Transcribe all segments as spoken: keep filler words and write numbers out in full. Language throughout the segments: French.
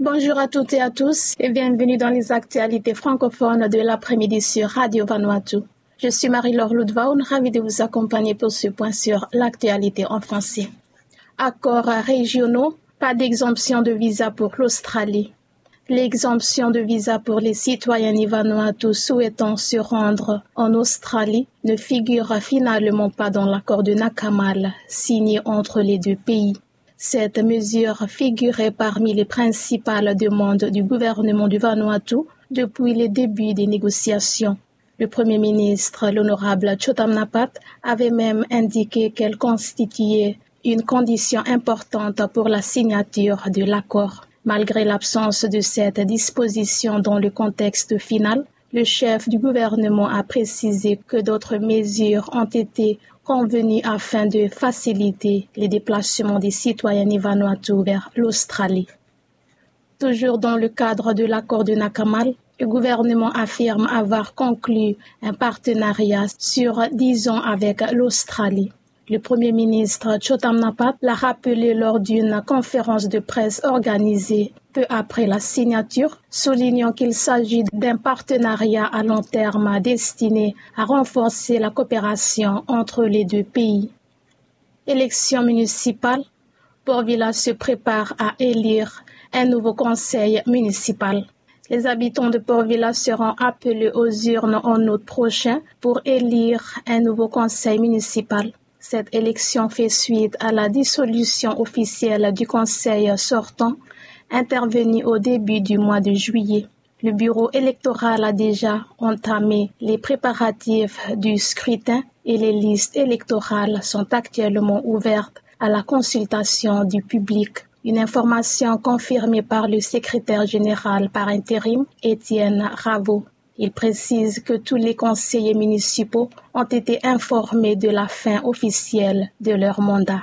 Bonjour à toutes et à tous et bienvenue dans les actualités francophones de l'après-midi sur Radio Vanuatu. Je suis Marie-Laure Ludvaun, ravie de vous accompagner pour ce point sur l'actualité en français. Accords régionaux, pas d'exemption de visa pour l'Australie. L'exemption de visa pour les citoyens Vanuatu souhaitant se rendre en Australie ne figure finalement pas dans l'accord de Nakamal signé entre les deux pays. Cette mesure figurait parmi les principales demandes du gouvernement du Vanuatu depuis le début des négociations. Le Premier ministre, l'honorable Chotam Napat, avait même indiqué qu'elle constituait une condition importante pour la signature de l'accord. Malgré l'absence de cette disposition dans le contexte final, le chef du gouvernement a précisé que d'autres mesures ont été convenues afin de faciliter les déplacements des citoyens Vanuatu vers l'Australie. Toujours dans le cadre de l'accord de Nakamal, le gouvernement affirme avoir conclu un partenariat sur dix ans avec l'Australie. Le Premier ministre Chotam Napat l'a rappelé lors d'une conférence de presse organisée peu après la signature, soulignant qu'il s'agit d'un partenariat à long terme destiné à renforcer la coopération entre les deux pays. Élections municipales, Port Vila se prépare à élire un nouveau conseil municipal. Les habitants de Port Vila seront appelés aux urnes en août prochain pour élire un nouveau conseil municipal. Cette élection fait suite à la dissolution officielle du conseil sortant, intervenue au début du mois de juillet. Le bureau électoral a déjà entamé les préparatifs du scrutin et les listes électorales sont actuellement ouvertes à la consultation du public. Une information confirmée par le secrétaire général par intérim, Étienne Ravo. Il précise que tous les conseillers municipaux ont été informés de la fin officielle de leur mandat.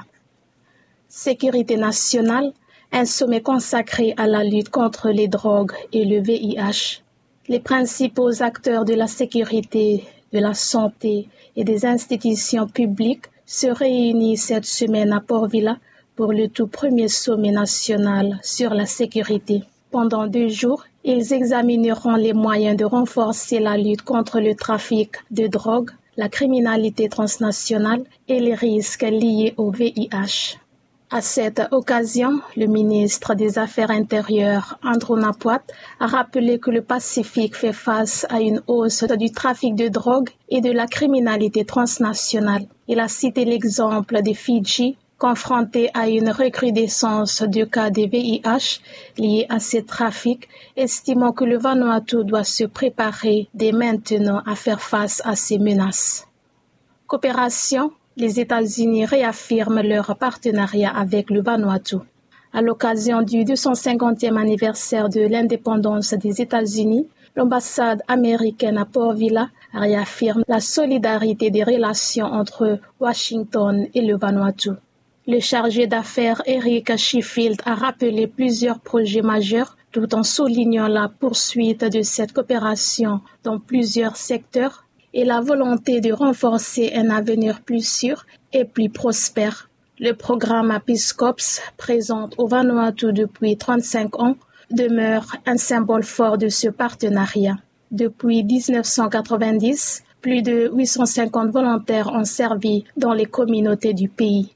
Sécurité nationale, un sommet consacré à la lutte contre les drogues et le V I H. Les principaux acteurs de la sécurité, de la santé et des institutions publiques se réunissent cette semaine à Port Vila pour le tout premier sommet national sur la sécurité. Pendant deux jours, ils examineront les moyens de renforcer la lutte contre le trafic de drogue, la criminalité transnationale et les risques liés au V I H. À cette occasion, le ministre des Affaires intérieures, Andrew Napuat, a rappelé que le Pacifique fait face à une hausse du trafic de drogue et de la criminalité transnationale. Il a cité l'exemple des Fidji, confrontés à une recrudescence de cas de V I H liés à ces trafics, estimant que le Vanuatu doit se préparer dès maintenant à faire face à ces menaces. Coopération, les États-Unis réaffirment leur partenariat avec le Vanuatu. À l'occasion du deux cent cinquantième anniversaire de l'indépendance des États-Unis, l'ambassade américaine à Port Vila réaffirme la solidarité des relations entre Washington et le Vanuatu. Le chargé d'affaires Eric Sheffield a rappelé plusieurs projets majeurs tout en soulignant la poursuite de cette coopération dans plusieurs secteurs et la volonté de renforcer un avenir plus sûr et plus prospère. Le programme Peace Corps, présent au Vanuatu depuis trente-cinq ans, demeure un symbole fort de ce partenariat. Depuis dix-neuf cent quatre-vingt-dix, plus de huit cent cinquante volontaires ont servi dans les communautés du pays.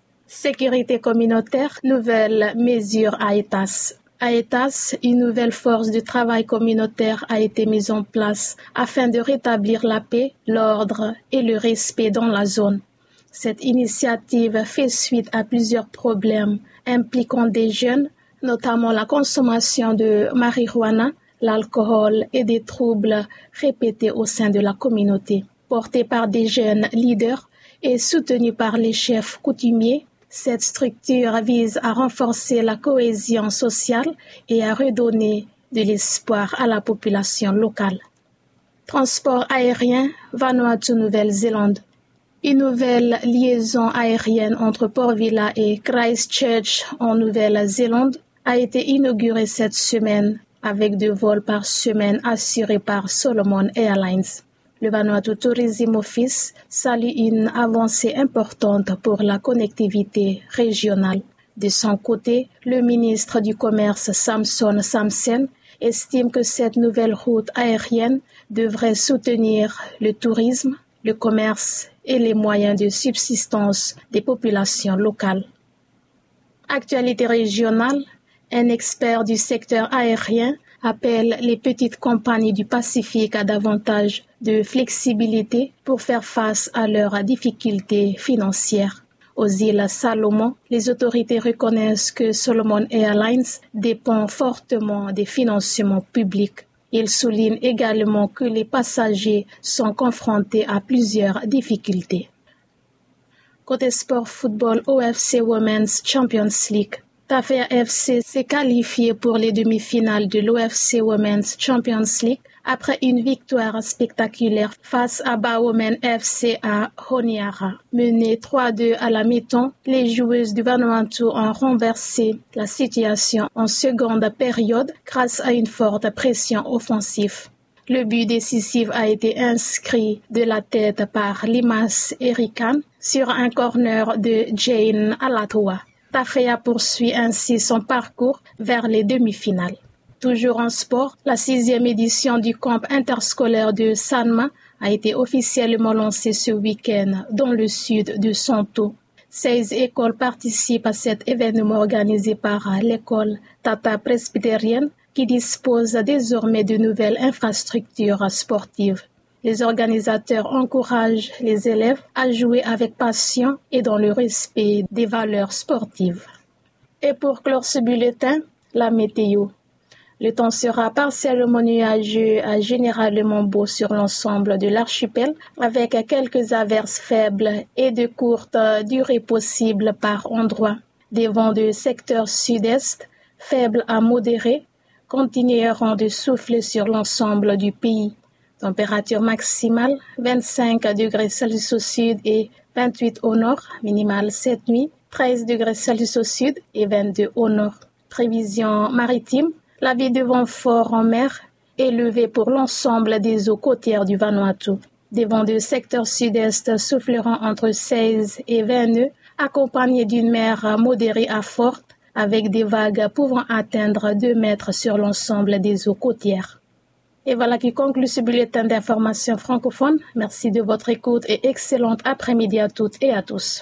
Sécurité communautaire, nouvelle mesure à Aetas. À Aetas, une nouvelle force de travail communautaire a été mise en place afin de rétablir la paix, l'ordre et le respect dans la zone. Cette initiative fait suite à plusieurs problèmes impliquant des jeunes, notamment la consommation de marijuana, l'alcool et des troubles répétés au sein de la communauté. Portée par des jeunes leaders et soutenue par les chefs coutumiers, cette structure vise à renforcer la cohésion sociale et à redonner de l'espoir à la population locale. Transport aérien, Vanuatu-Nouvelle-Zélande. Une nouvelle liaison aérienne entre Port Vila et Christchurch en Nouvelle-Zélande a été inaugurée cette semaine avec deux vols par semaine assurés par Solomon Airlines. Le Vanuatu Tourism Office salue une avancée importante pour la connectivité régionale. De son côté, le ministre du Commerce Samson Samsen estime que cette nouvelle route aérienne devrait soutenir le tourisme, le commerce et les moyens de subsistance des populations locales. Actualité régionale, un expert du secteur aérien appelle les petites compagnies du Pacifique à davantage de flexibilité pour faire face à leurs difficultés financières. Aux îles Salomon, les autorités reconnaissent que Solomon Airlines dépend fortement des financements publics. Ils soulignent également que les passagers sont confrontés à plusieurs difficultés. Côté sport football, O F C Women's Champions League. Tafer F C s'est qualifié pour les demi-finales de l'O F C Women's Champions League après une victoire spectaculaire face à Bawomen F C à Honiara. Menées trois à deux à la mi-temps, les joueuses du Vanuatu ont renversé la situation en seconde période grâce à une forte pression offensive. Le but décisif a été inscrit de la tête par Limas Erikan sur un corner de Jane Alatoa. Tafea poursuit ainsi son parcours vers les demi-finales. Toujours en sport, la sixième édition du camp interscolaire de Sanma a été officiellement lancée ce week-end dans le sud de Santo. seize écoles participent à cet événement organisé par l'école Tata presbytérienne qui dispose désormais de nouvelles infrastructures sportives. Les organisateurs encouragent les élèves à jouer avec passion et dans le respect des valeurs sportives. Et pour clore ce bulletin, la météo. Le temps sera partiellement nuageux à généralement beau sur l'ensemble de l'archipel, avec quelques averses faibles et de courte durée possibles par endroits. Des vents de secteur sud-est, faibles à modérés, continueront de souffler sur l'ensemble du pays. Température maximale vingt-cinq degrés Celsius au sud et vingt-huit au nord, minimale cette nuit, treize degrés Celsius au sud et vingt-deux au nord. Prévision maritime, la vie de vent fort en mer élevée pour l'ensemble des eaux côtières du Vanuatu. Des vents de secteur sud-est souffleront entre seize et vingt nœuds, accompagnés d'une mer modérée à forte, avec des vagues pouvant atteindre deux mètres sur l'ensemble des eaux côtières. Et voilà qui conclut ce bulletin d'information francophone. Merci de votre écoute et excellente après-midi à toutes et à tous.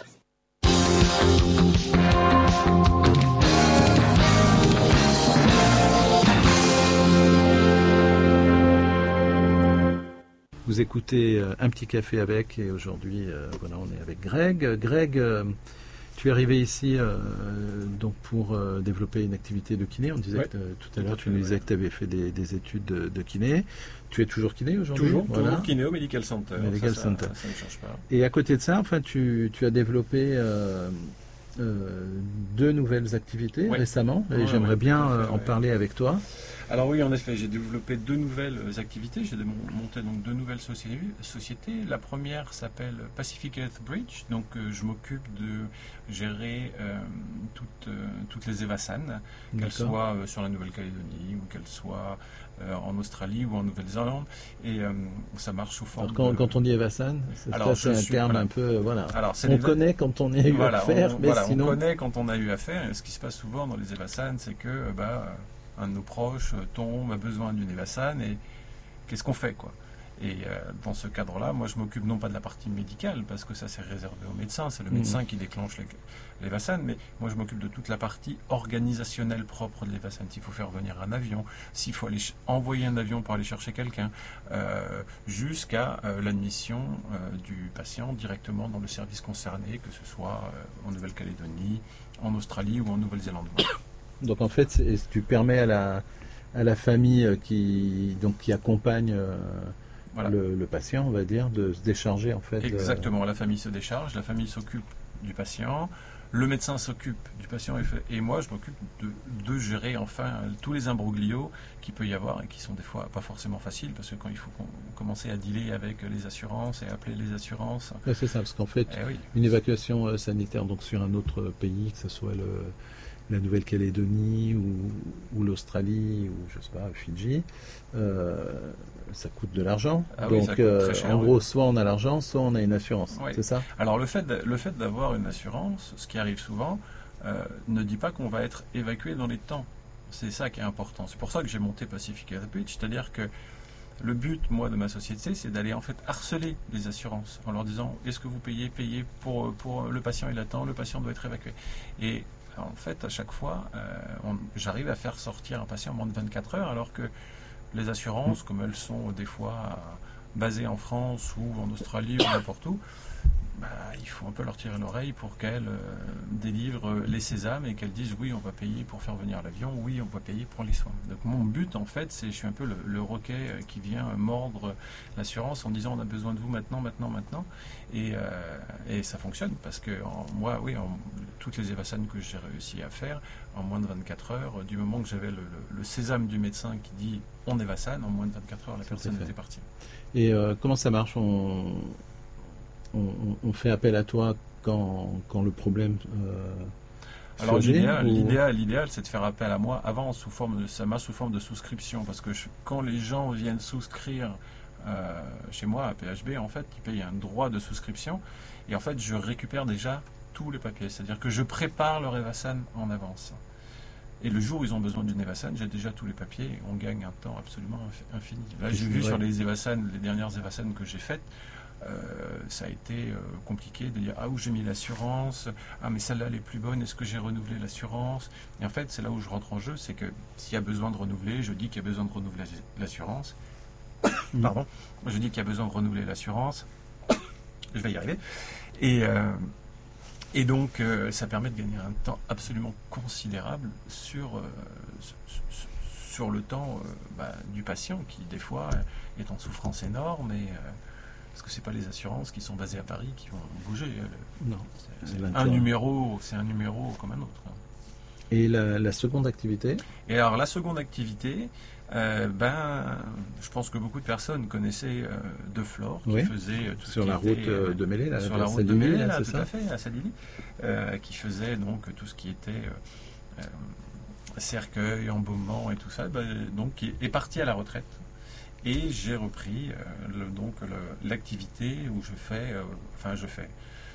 Vous écoutez euh, Un petit café avec, et aujourd'hui, euh, voilà, on est avec Greg. Greg, euh, tu es arrivé ici euh, donc pour euh, développer une activité de kiné. On disait ouais, que, tout à l'heure, tu nous disais ouais. que tu avais fait des, des études de, de kiné. Tu es toujours kiné aujourd'hui? Toujours, voilà. toujours kiné au Medical Center. Medical ça, Center. Ça, ça ne change pas. Et à côté de ça, enfin, tu, tu as développé euh, euh, deux nouvelles activités ouais. récemment. Et ouais, j'aimerais ouais, bien euh, en ouais. parler avec toi. Alors oui, en effet, j'ai développé deux nouvelles activités. J'ai monté donc deux nouvelles sociétés. La première s'appelle Pacific Earth Bridge. Donc euh, je m'occupe de gérer euh, toutes, euh, toutes les Evasan, qu'elles soient euh, sur la Nouvelle-Calédonie ou qu'elles soient euh, en Australie ou en Nouvelle-Zélande. Et euh, ça marche sous forme. Alors, quand, de... quand on dit Evasan, c'est, Alors, ça, c'est un suis, terme voilà. un peu. Voilà. Alors, on connaît quand on a eu voilà, affaire, on, mais voilà, sinon. On connaît quand on a eu affaire. Et ce qui se passe souvent dans les Evasan, c'est que bah, un de nos proches tombe, a besoin d'une Evasan et qu'est-ce qu'on fait quoi. Et euh, dans ce cadre-là, moi je m'occupe non pas de la partie médicale, parce que ça c'est réservé au médecin, c'est le médecin mmh. qui déclenche l'Evasan, mais moi je m'occupe de toute la partie organisationnelle propre de l'Evasan. S'il faut faire venir un avion, s'il faut aller envoyer un avion pour aller chercher quelqu'un, euh, jusqu'à euh, l'admission euh, du patient directement dans le service concerné, que ce soit euh, en Nouvelle-Calédonie, en Australie ou en Nouvelle-Zélande. Donc en fait, tu permets à la, à la famille qui, donc, qui accompagne euh, voilà. le, le patient, on va dire, de se décharger en fait. Exactement, la famille se décharge, la famille s'occupe du patient, le médecin s'occupe du patient et, et moi je m'occupe de, de gérer enfin tous les imbroglios qu'il peut y avoir et qui sont des fois pas forcément faciles, parce que quand il faut commencer à dealer avec les assurances et appeler les assurances. Ouais, c'est ça, parce qu'en fait, eh oui. une évacuation euh, sanitaire donc sur un autre pays, que ce soit le la Nouvelle-Calédonie ou, ou l'Australie ou je sais pas, Fidji, euh, ça coûte de l'argent. Ah Donc oui, euh, cher, en oui. gros, soit on a l'argent, soit on a une assurance. Oui. C'est ça? Alors le fait, de, le fait d'avoir une assurance, ce qui arrive souvent, euh, ne dit pas qu'on va être évacué dans les temps. C'est ça qui est important. C'est pour ça que j'ai monté Pacific Airbeach, c'est-à-dire que le but, moi, de ma société, c'est d'aller en fait harceler les assurances en leur disant est-ce que vous payez, payez pour, pour le patient il attend, le patient doit être évacué. Et en fait, à chaque fois, euh, on, j'arrive à faire sortir un patient en moins de vingt-quatre heures, alors que les assurances, comme elles sont des fois basées en France ou en Australie ou n'importe où, bah, il faut un peu leur tirer l'oreille pour qu'elles euh, délivrent les sésames et qu'elles disent oui, on va payer pour faire venir l'avion, oui, on va payer pour les soins. Donc mon but, en fait, c'est je suis un peu le, le roquet qui vient mordre l'assurance en disant on a besoin de vous maintenant, maintenant, maintenant. Et, euh, et ça fonctionne parce que en, moi, oui, en, toutes les évassanes que j'ai réussi à faire en moins de vingt-quatre heures, du moment que j'avais le, le, le sésame du médecin qui dit on évassane, en moins de vingt-quatre heures, la personne était partie. Et euh, comment ça marche? on... On, on fait appel à toi quand, quand le problème euh, Alors l'idéal, ou... l'idéal, l'idéal, c'est de faire appel à moi avant sous forme de, ça marche sous forme de souscription, parce que je, quand les gens viennent souscrire euh, chez moi à P H B, en fait, ils payent un droit de souscription et en fait, je récupère déjà tous les papiers, c'est-à-dire que je prépare leur Evasan en avance. Et le jour où ils ont besoin d'une Evasan, j'ai déjà tous les papiers et on gagne un temps absolument infini. Là, j'ai vu vrai. Sur les Evasan, les dernières Evasan que j'ai faites, Euh, ça a été euh, compliqué de dire ah où j'ai mis l'assurance, ah mais celle-là elle est plus bonne, est-ce que j'ai renouvelé l'assurance? Et en fait c'est là où je rentre en jeu, c'est que s'il y a besoin de renouveler, je dis qu'il y a besoin de renouveler l'assurance. Pardon, je dis qu'il y a besoin de renouveler l'assurance. Je vais y arriver. Et, euh, et donc euh, ça permet de gagner un temps absolument considérable sur, euh, sur, sur le temps euh, bah, du patient qui des fois est en souffrance énorme et euh, parce que c'est pas les assurances qui sont basées à Paris qui vont bouger. Non. C'est, c'est un numéro, c'est un numéro comme un autre. Et la, la seconde activité? Et alors la seconde activité, euh, ben, je pense que beaucoup de personnes connaissaient euh, De Flore qui oui. faisait tout sur ce qui la était, route euh, de Mélé, là, sur la route de Mélé, là, tout ça à fait, à Salili, euh, qui faisait donc tout ce qui était euh, cercueil, embaumement et tout ça, ben, donc qui est parti à la retraite. Et j'ai repris euh, le, donc le, l'activité où je fais, euh, enfin je fais,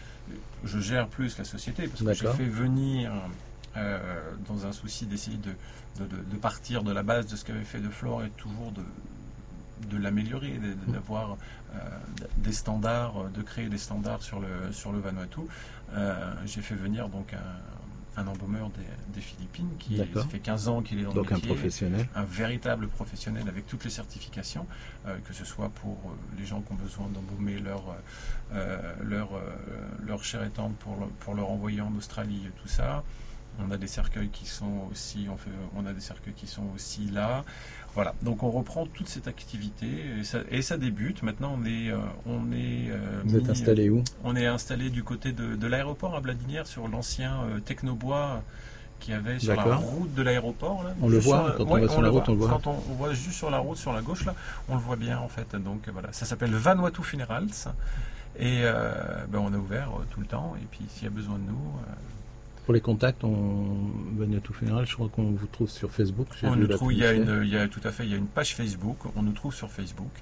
je gère plus la société parce que D'accord. j'ai fait venir, euh, dans un souci d'essayer de, de, de, de partir de la base de ce qu'avait fait De Flore et toujours de, de l'améliorer, de, de, d'avoir euh, des standards, de créer des standards sur le, sur le Vanuatu. Euh, j'ai fait venir donc un un embaumeur des, des Philippines qui est, ça fait quinze ans qu'il est dans Donc le métier, un professionnel, un véritable professionnel avec toutes les certifications, euh, que ce soit pour euh, les gens qui ont besoin d'embaumer leur euh, leur euh, leur chair et tendre pour le, pour leur envoyer en Australie et tout ça. On a des cercueils qui sont aussi, on, fait, on a des cercueils qui sont aussi là. Voilà. Donc on reprend toute cette activité et ça, et ça débute. Maintenant on est, euh, on est. Euh, Vous êtes mis, installé où? On est installé du côté de, de l'aéroport à Bladinière sur l'ancien euh, Technobois qu'il y avait sur D'accord. la route de l'aéroport. Là. On le voit sur, quand on ouais, va sur on la route, voit. on le voit. Quand on, on voit juste sur la route, sur la gauche là, on le voit bien en fait. Donc voilà, ça s'appelle Vanuatu Funerals et euh, ben, on est ouvert euh, tout le temps. Et puis s'il y a besoin de nous. Euh, Pour les contacts, on Vanuatu Funeral, je crois qu'on vous trouve sur Facebook. J'ai on nous trouve, il y a une, il y a tout à fait, il y a une page Facebook. On nous trouve sur Facebook.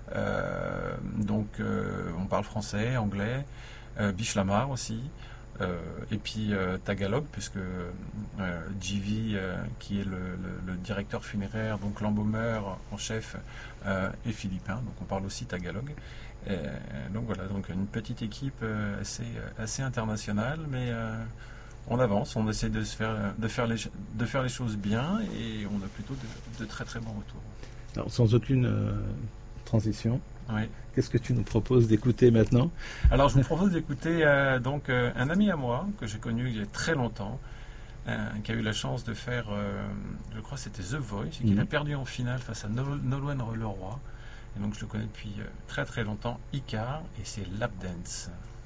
Euh, donc, euh, on parle français, anglais, euh, Bichlamar aussi, euh, et puis euh, Tagalog, puisque euh, J V, euh, qui est le, le, le directeur funéraire, donc l'embaumeur en chef, euh, est philippin. Donc, on parle aussi Tagalog. Et, donc voilà, donc une petite équipe euh, assez, assez internationale, mais euh, on avance, on essaie de, se faire, de, faire les, de faire les choses bien et on a plutôt de, de très très bons retours. Alors, sans aucune euh, transition, oui. Qu'est-ce que tu nous proposes d'écouter maintenant? Alors, je vous propose d'écouter euh, donc, euh, un ami à moi que j'ai connu il y a très longtemps, euh, qui a eu la chance de faire, euh, je crois que c'était The Voice, et qu'il mm-hmm. a perdu en finale face à Nolwenn Leroy. Et donc, je le connais depuis euh, très très longtemps, Icar, et c'est Lap Dance.